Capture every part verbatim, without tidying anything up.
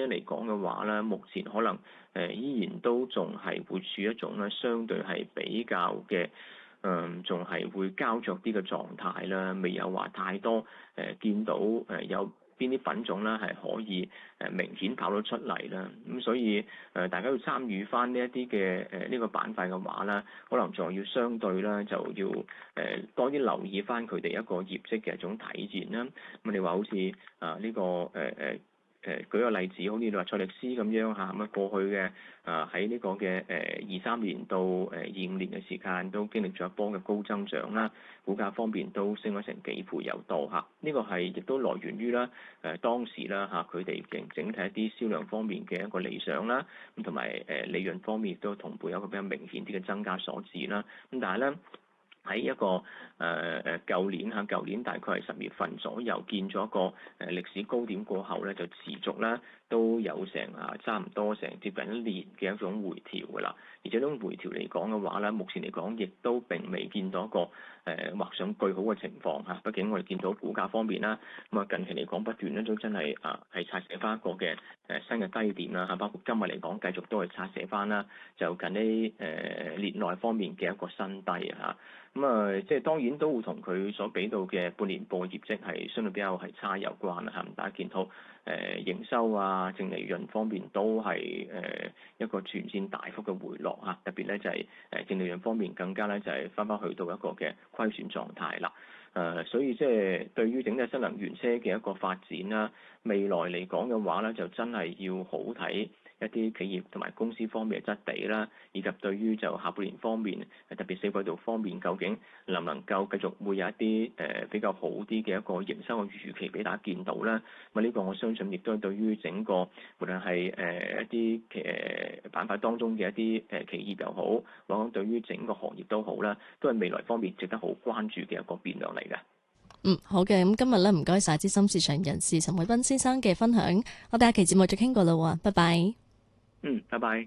車嚟講嘅話咧，目前可能誒、呃、依然都仲係會處一種咧相對係比較嘅。誒仲係會膠着啲嘅狀態啦，未有話太多誒、呃、見到誒、呃、有邊啲品種咧係可以誒明顯跑到出嚟啦。咁所以誒、呃、大家要參與翻呢一啲嘅誒呢個板塊嘅話咧，可能仲要相對啦，就要誒、呃、多啲留意翻佢哋一個業績嘅一種體現啦。咁你話好似啊呢個誒誒。呃誒舉個例子，好似你話賽力斯咁樣嚇，咁啊過去嘅啊喺呢個嘅誒二三年到誒二五年嘅時間，都經歷咗一波嘅高增長啦，股價方面都升咗成幾倍有多嚇。呢個係亦都來源於啦誒當時啦嚇佢哋整整體一啲銷量方面嘅一個理想啦，咁同埋誒利潤方面亦都同步有一個比較明顯啲嘅增加所致啦。咁但係咧，喺一個誒誒舊年嚇，舊年大概係十月份左右見咗一個誒歷史高點過後咧，就持續咧都有成啊差唔多成接近一年嘅一種回調㗎啦。而且呢種回調嚟講嘅話咧，目前嚟講亦都並未見到一個誒畫上句號嘅情況嚇。畢竟我哋見到股價方面啦，咁啊近期嚟講不斷咧都真係啊係拆寫翻一個嘅誒新嘅低點啦嚇，包括今日嚟講繼續都係拆寫翻啦，就近呢誒年內方面嘅一個新低啊。咁啊、嗯，即係當然都會同佢所俾到嘅半年報業績係相對比較係差有關啦嚇。大家見到誒、呃、營收啊、淨利潤方面都係誒、呃、一個全線大幅嘅回落嚇，特別咧就係誒淨利潤方面更加咧就係翻返去到一個嘅虧損狀態啦。誒、呃，所以即係對於整體新能源車嘅一個發展啦，未來嚟講嘅話咧，就真係要好睇一啲企業同埋公司方面嘅質地啦，以及對於就下半年方面，特別四季度方面，究竟能唔能夠繼續會有一啲誒、呃、比較好啲嘅一個營收嘅預期俾大家見到咧？咁啊呢個我相信亦都係對於整個無論係誒、呃、一啲誒板塊當中嘅一啲誒企業又好，或者對於整個行業都好啦，都係未來方面值得好關注嘅一個變量嚟嘅。 嗯，好嘅，咁今日咧唔該晒資深市場人士陳偉斌先生嘅分享，我哋下期節目再傾過啦喎，拜拜。 嗯，拜拜。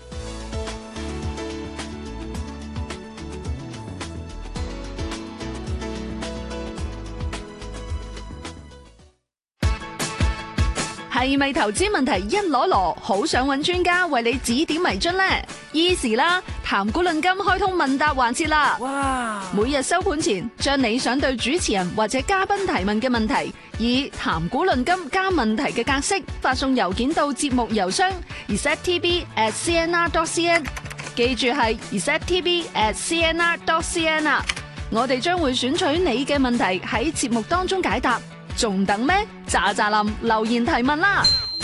係咪投資問題一籮籮，好想揾專家為你指點迷津呢？Easy 啦，談股論金開通問答環節啦！哇！每日收盤前，將你想對主持人或者嘉賓提問嘅問題，以談股論金加問題嘅格式發送郵件到節目郵箱 r s e t t b at c n r dot c n， 記住係 r s e t t b at c n r dot c n 啊！我哋將會選取你嘅問題喺節目當中解答。仲等咩？喳喳林留言提問啦！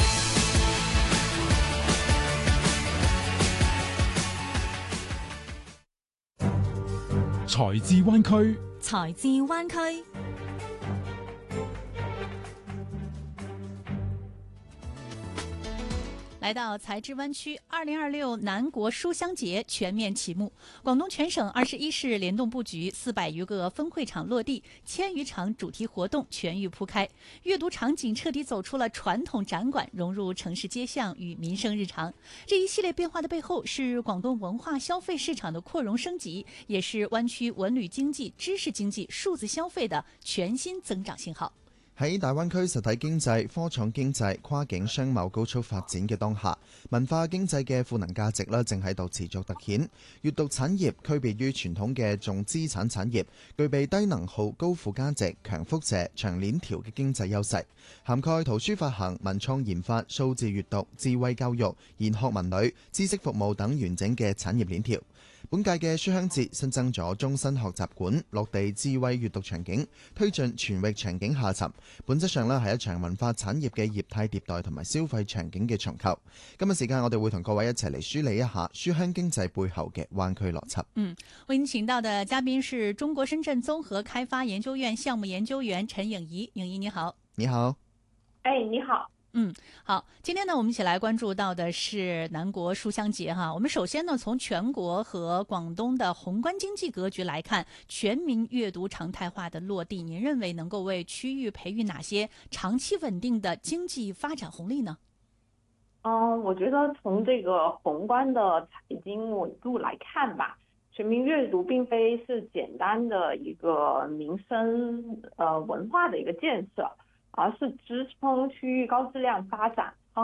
財智灣區， 財智灣區。來到財智灣區，二零二六南國書香節全面啟幕。廣東全省二十一市聯動佈局，四百餘個分會場落地，千餘場主題活動全域鋪開，閱讀場景徹底走出了傳統展館，融入城市街巷與民生日常。這一系列變化的背後，是廣東文化消費市場的擴容升級，也是灣區文旅經濟、知識經濟、數字消費的全新增長信號。 喺大灣區實體經濟、科創經濟、跨境商貿高速發展嘅當下，文化經濟嘅賦能價值咧，正喺度持續突顯。閱讀產業區別於傳統嘅重資產產業，具備低能耗、高附加值、強輻射、長鏈條嘅經濟優勢，涵蓋圖書發行、文創研發、數字閱讀、智慧教育、研學文旅、知識服務等完整嘅產業鏈條。本屆嘅書香節新增咗終身學習館、落地智慧閱讀場景，推進全域場景下沉。本質上咧係一場文化產業嘅業態迭代同埋消費場景嘅重構。今日時間我哋會同各位一齊嚟梳理一下書香經濟背後嘅灣區邏輯。 嗯，為您請到的嘉賓是中國深圳綜合開發研究院項目研究員陳穎儀。穎儀你好。 你好。 哎，你好。 嗯，好，今天呢，我們一起來關注到的是南國書香節哈。我們首先呢，從全國和廣東的宏觀經濟格局來看，全民閱讀常態化的落地，您認為能夠為區域培育哪些長期穩定的經濟發展紅利呢？ 嗯，我覺得從這個宏觀的財經維度來看吧，全民閱讀並非是簡單的一個民生呃文化的一個建設，而是支撐區域高質量發展